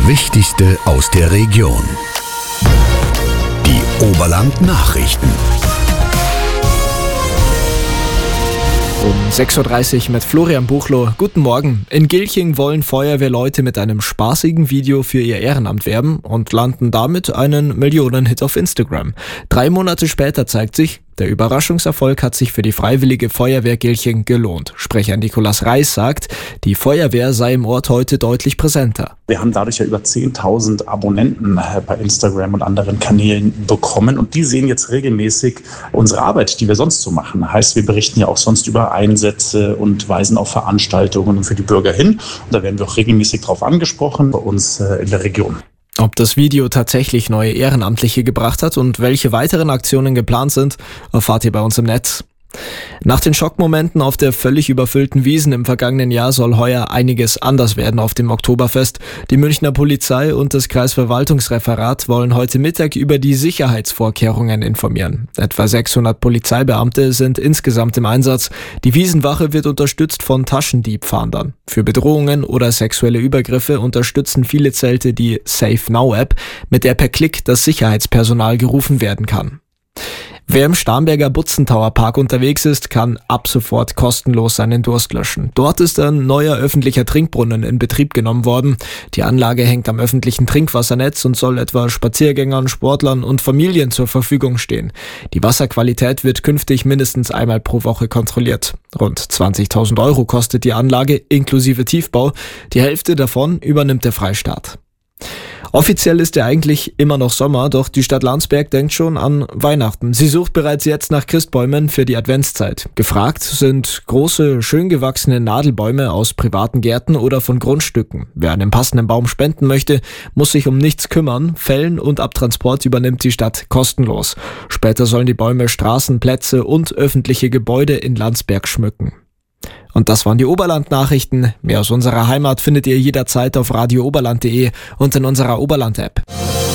Wichtigste aus der Region. Die Oberland-Nachrichten. Um 6.30 Uhr mit Florian Buchloh. Guten Morgen. In Gilching wollen Feuerwehrleute mit einem spaßigen Video für ihr Ehrenamt werben und landen damit einen Millionenhit auf Instagram. 3 Monate später zeigt sich, der Überraschungserfolg hat sich für die Freiwillige Feuerwehr Gilching gelohnt. Sprecher Nikolaus Reis sagt, die Feuerwehr sei im Ort heute deutlich präsenter. Wir haben dadurch ja über 10.000 Abonnenten bei Instagram und anderen Kanälen bekommen und die sehen jetzt regelmäßig unsere Arbeit, die wir sonst so machen. Heißt, wir berichten ja auch sonst über Einsätze und weisen auf Veranstaltungen für die Bürger hin. Und da werden wir auch regelmäßig drauf angesprochen bei uns in der Region. Ob das Video tatsächlich neue Ehrenamtliche gebracht hat und welche weiteren Aktionen geplant sind, erfahrt ihr bei uns im Netz. Nach den Schockmomenten auf der völlig überfüllten Wiesn im vergangenen Jahr soll heuer einiges anders werden auf dem Oktoberfest. Die Münchner Polizei und das Kreisverwaltungsreferat wollen heute Mittag über die Sicherheitsvorkehrungen informieren. Etwa 600 Polizeibeamte sind insgesamt im Einsatz. Die Wiesenwache wird unterstützt von Taschendiebfahndern. Für Bedrohungen oder sexuelle Übergriffe unterstützen viele Zelte die Safe Now App, mit der per Klick das Sicherheitspersonal gerufen werden kann. Wer im Starnberger Butzentauer Park unterwegs ist, kann ab sofort kostenlos seinen Durst löschen. Dort ist ein neuer öffentlicher Trinkbrunnen in Betrieb genommen worden. Die Anlage hängt am öffentlichen Trinkwassernetz und soll etwa Spaziergängern, Sportlern und Familien zur Verfügung stehen. Die Wasserqualität wird künftig mindestens einmal pro Woche kontrolliert. Rund 20.000 € kostet die Anlage inklusive Tiefbau. Die Hälfte davon übernimmt der Freistaat. Offiziell ist ja eigentlich immer noch Sommer, doch die Stadt Landsberg denkt schon an Weihnachten. Sie sucht bereits jetzt nach Christbäumen für die Adventszeit. Gefragt sind große, schön gewachsene Nadelbäume aus privaten Gärten oder von Grundstücken. Wer einen passenden Baum spenden möchte, muss sich um nichts kümmern. Fällen und Abtransport übernimmt die Stadt kostenlos. Später sollen die Bäume Straßen, Plätze und öffentliche Gebäude in Landsberg schmücken. Und das waren die Oberland-Nachrichten. Mehr aus unserer Heimat findet ihr jederzeit auf radiooberland.de und in unserer Oberland-App.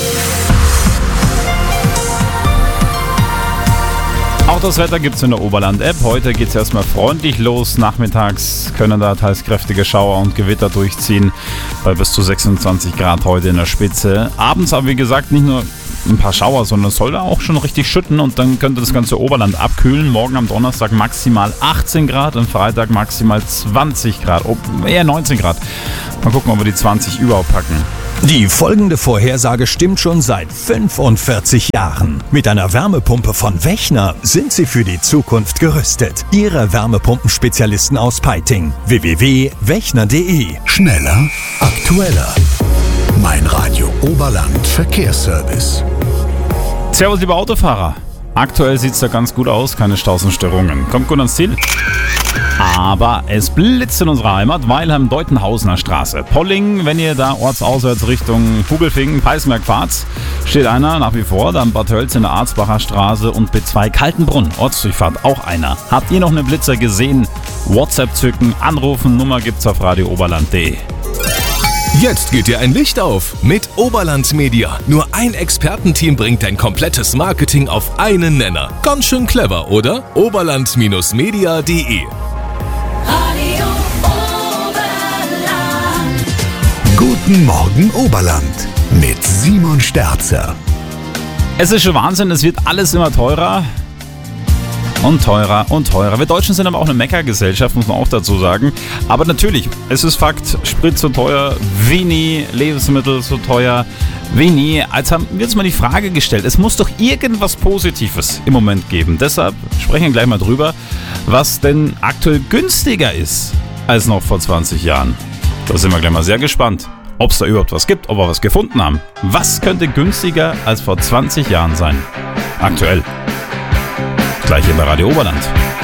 Auch das Wetter gibt's in der Oberland-App. Heute geht's erstmal freundlich los. Nachmittags können da teils kräftige Schauer und Gewitter durchziehen. Bei bis zu 26 Grad heute in der Spitze. Abends aber wie gesagt nicht nur ein paar Schauer, sondern es soll da auch schon richtig schütten und dann könnte das ganze Oberland abkühlen. Morgen am Donnerstag maximal 18 Grad, am Freitag maximal 20 Grad, eher 19 Grad. Mal gucken, ob wir die 20 überhaupt packen. Die folgende Vorhersage stimmt schon seit 45 Jahren. Mit einer Wärmepumpe von Wechner sind Sie für die Zukunft gerüstet. Ihre Wärmepumpenspezialisten aus Peiting. www.wechner.de. Schneller, aktueller. Mein Radio Oberland Verkehrsservice. Servus, liebe Autofahrer. Aktuell sieht es da ganz gut aus, keine Staus und Störungen. Kommt gut ans Ziel. Aber es blitzt in unserer Heimat, Weilheim-Deutenhausener Straße. Polling, wenn ihr da ortsauswärts Richtung Kugelfingen, Peißenberg fahrt, steht einer nach wie vor, dann Bad Tölz in der Arzbacher Straße und B2 Kaltenbrunn, Ortsdurchfahrt auch einer. Habt ihr noch eine Blitzer gesehen? WhatsApp zücken, anrufen, Nummer gibt's auf radiooberland.de. Jetzt geht dir ein Licht auf mit Oberland Media. Nur ein Expertenteam bringt dein komplettes Marketing auf einen Nenner. Ganz schön clever, oder? Oberland-media.de. Guten Morgen Oberland mit Simon Sterzer. Es ist schon Wahnsinn, es wird alles immer teurer. Und teurer und teurer. Wir Deutschen sind aber auch eine Meckergesellschaft, muss man auch dazu sagen. Aber natürlich, es ist Fakt, Sprit so teuer, wie nie, Lebensmittel so teuer, wie nie. Als haben wir uns mal die Frage gestellt, es muss doch irgendwas Positives im Moment geben. Deshalb sprechen wir gleich mal drüber, was denn aktuell günstiger ist als noch vor 20 Jahren. Da sind wir gleich mal sehr gespannt, ob es da überhaupt was gibt, ob wir was gefunden haben. Was könnte günstiger als vor 20 Jahren sein? Aktuell. Gleich hier bei Radio Oberland.